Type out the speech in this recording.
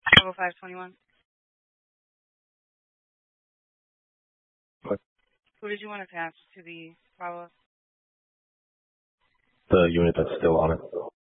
50521. What? Who did you want attached to the follow-up? The unit that's still on it.